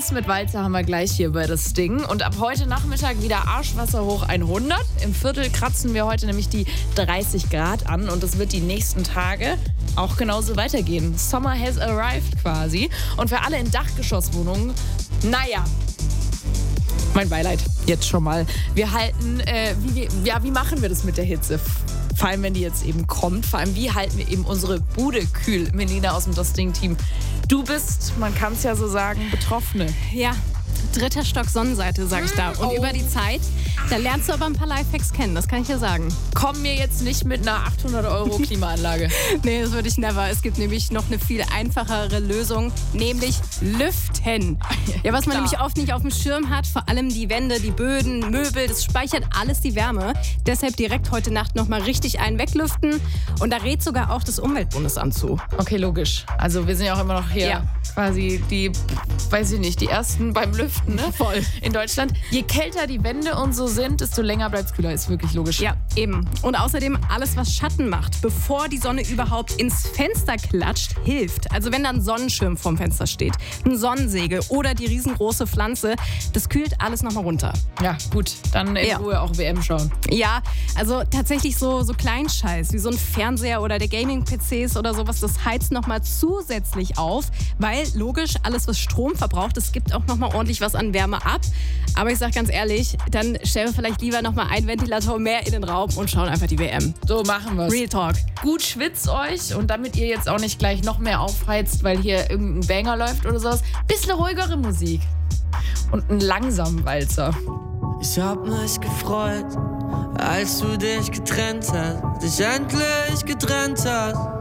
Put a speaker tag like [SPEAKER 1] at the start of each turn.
[SPEAKER 1] Schluss mit Walzer haben wir gleich hier bei das Ding. Und ab heute Nachmittag wieder Arschwasser hoch 100. Im Viertel kratzen wir heute nämlich die 30 Grad an. Und es wird die nächsten Tage auch genauso weitergehen. Summer has arrived quasi. Und für alle in Dachgeschosswohnungen, naja, mein Beileid jetzt schon mal. Wir halten, wie machen wir das mit der Hitze? Vor allem, wenn die jetzt eben kommt. Vor allem, wie halten wir eben unsere Bude kühl? Melina aus dem Das Ding-Team. Du bist, man kann es ja so sagen, Betroffene.
[SPEAKER 2] Ja, 3. Stock Sonnenseite, sag ich da. Und über die Zeit, da lernst du aber ein paar Lifehacks kennen, das kann ich dir sagen.
[SPEAKER 1] Komm mir jetzt nicht mit einer 800 € Klimaanlage.
[SPEAKER 2] Nee, das würde ich never. Es gibt nämlich noch eine viel einfachere Lösung, nämlich Lüften. Ja, was man nämlich oft nicht auf dem Schirm hat, vor allem die Wände, die Böden, Möbel, das speichert alles die Wärme. Deshalb direkt heute Nacht nochmal richtig einen weglüften. Und da rät sogar auch das Umweltbundesamt zu.
[SPEAKER 1] Okay, logisch. Also wir sind ja auch immer noch hier quasi die, weiß ich nicht, die Ersten beim Lüften, ne?
[SPEAKER 2] Voll.
[SPEAKER 1] In Deutschland. Je kälter die Wände und so sind, desto länger bleibt es kühler. Ist wirklich logisch.
[SPEAKER 2] Ja, eben. Und außerdem alles, was Schatten macht, bevor die Sonne überhaupt ins Fenster klatscht, hilft. Also wenn da ein Sonnenschirm vorm Fenster steht, ein Sonnensegel oder die riesengroße Pflanze, das kühlt alles nochmal runter.
[SPEAKER 1] Ja, gut. Dann in Ruhe auch WM schauen.
[SPEAKER 2] Ja, also tatsächlich so Kleinscheiß, wie so ein Fernseher oder der Gaming-PCs oder sowas, das heizt nochmal zusätzlich auf, weil logisch, alles, was Strom verbraucht, es gibt auch nochmal ordentlich was an Wärme ab. Aber ich sag ganz ehrlich, dann stellen wir vielleicht lieber nochmal einen Ventilator mehr in den Raum und schauen einfach die WM.
[SPEAKER 1] So machen wir's.
[SPEAKER 2] Real Talk.
[SPEAKER 1] Gut schwitzt euch und damit ihr jetzt auch nicht gleich noch mehr aufheizt, weil hier irgendein Banger läuft oder sowas, bisschen ruhigere Musik und einen langsamen Walzer.
[SPEAKER 3] Ich hab mich gefreut, als du dich getrennt hast, dich endlich getrennt hast.